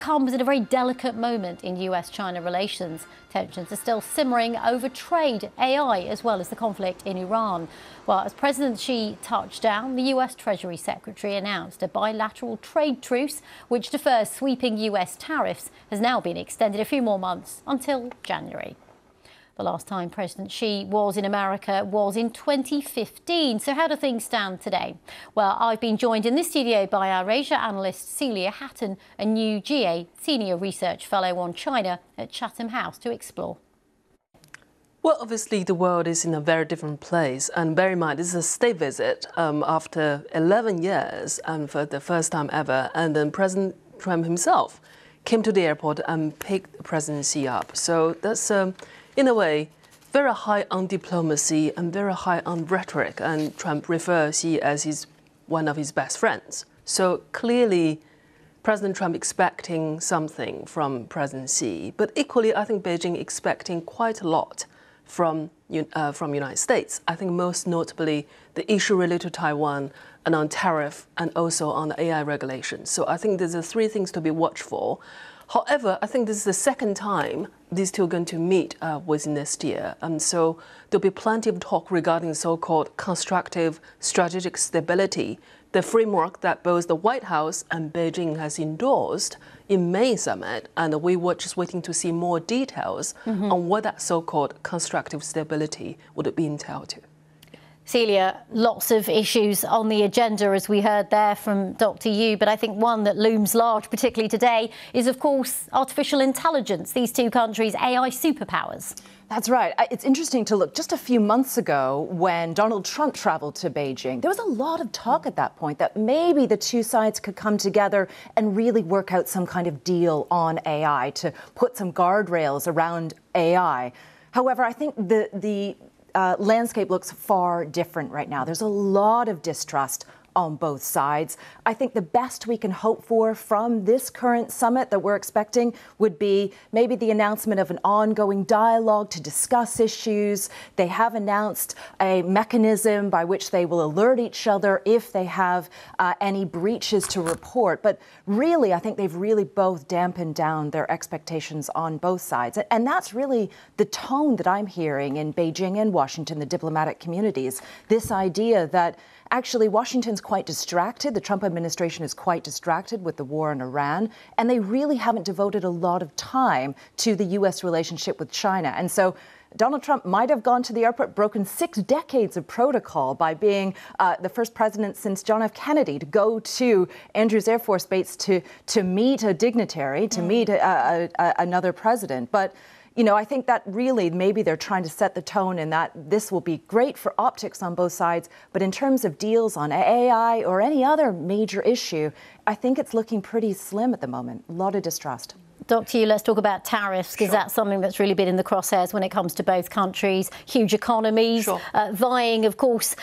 Comes at a very delicate moment in US-China relations. Tensions are still simmering over trade, AI, as well as the conflict in Iran. Well, as President Xi touched down, the US Treasury Secretary announced a bilateral trade truce, which defers sweeping US tariffs, has now been extended a few more months until January. The last time President Xi was in America was in 2015. So how do things stand today? Well, I've been joined in this studio by our Asia analyst Celia Hatton, a new GA Senior Research Fellow on China at Chatham House, to explore. Well, obviously, the world is in a very different place. And bear in mind, this is a state visit after 11 years and for the first time ever. And then President Trump himself came to the airport and picked President Xi up. So that's in a way, very high on diplomacy and very high on rhetoric, and Trump refers Xi as one of his best friends. So clearly, President Trump expecting something from President Xi, but equally, I think Beijing expecting quite a lot from United States. I think most notably the issue related to Taiwan and on tariff and also on the AI regulations. So I think there's three things to be watched for. However, I think this is the second time these two are going to meet within next year. So there'll be plenty of talk regarding so-called constructive strategic stability, the framework that both the White House and Beijing has endorsed in May summit. And we were just waiting to see more details on what that so-called constructive stability would be entailed to. Celia, lots of issues on the agenda, as we heard there from Dr. Yu, but I think one that looms large, particularly today, is, of course, artificial intelligence, these two countries' AI superpowers. That's right. It's interesting to look. Just a few months ago, when Donald Trump traveled to Beijing, there was a lot of talk at that point that maybe the two sides could come together and really work out some kind of deal on AI, to put some guardrails around AI. However, I think the landscape looks far different right now. There's a lot of distrust on both sides. I think the best we can hope for from this current summit that we're expecting would be maybe the announcement of an ongoing dialogue to discuss issues. They have announced a mechanism by which they will alert each other if they have any breaches to report. But really, I think they've really both dampened down their expectations on both sides. And that's really the tone that I'm hearing in Beijing and Washington, the diplomatic communities. This idea that actually, Washington's quite distracted. The Trump administration is quite distracted with the war in Iran, and they really haven't devoted a lot of time to the U.S. relationship with China. And so Donald Trump might have gone to the airport, broken 6 decades of protocol by being the first president since John F. Kennedy to go to Andrews Air Force Base to meet a dignitary, to meet another president. But you know, I think that really maybe they're trying to set the tone in that this will be great for optics on both sides. But in terms of deals on AI or any other major issue, I think it's looking pretty slim at the moment. A lot of distrust. Dr. Yu, let's talk about tariffs, because that's something that's really been in the crosshairs when it comes to both countries. Huge economies, vying, of course,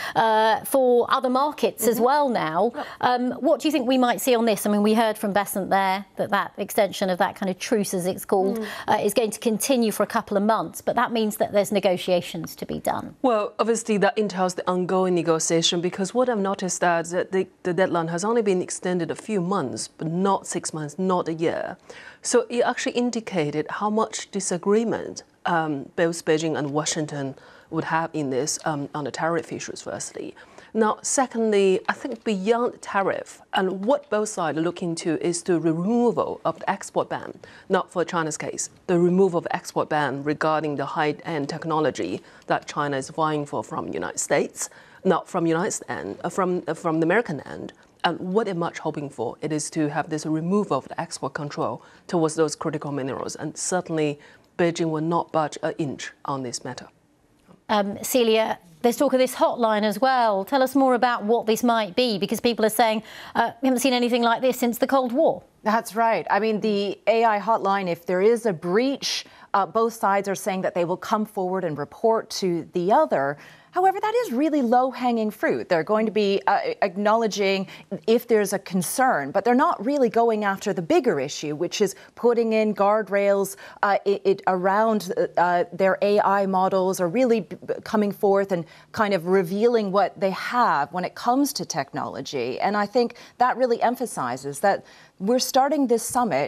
for other markets as well now. What do you think we might see on this? I mean, we heard from Besant there that extension of that kind of truce, as it's called, is going to continue for a couple of months, but that means that there's negotiations to be done. Well, obviously, that entails the ongoing negotiation, because what I've noticed is that the deadline has only been extended a few months, but not 6 months, not a year. So it actually indicated how much disagreement both Beijing and Washington would have in this on the tariff issues, firstly. Now, secondly, I think beyond tariff, and what both sides are looking to is the removal of the export ban, not for China's case, the removal of the export ban regarding the high-end technology that China is vying for from the United States, not from from the American end. And what they're much hoping for, it is to have this removal of the export control towards those critical minerals. And certainly, Beijing will not budge an inch on this matter. Celia, there's talk of this hotline as well. Tell us more about what this might be, because people are saying we haven't seen anything like this since the Cold War. That's right. I mean, the AI hotline, if there is a breach, both sides are saying that they will come forward and report to the other. However, that is really low-hanging fruit. They're going to be acknowledging if there's a concern, but they're not really going after the bigger issue, which is putting in guardrails around their AI models, or really coming forth and kind of revealing what they have when it comes to technology. And I think that really emphasizes that we're starting this summit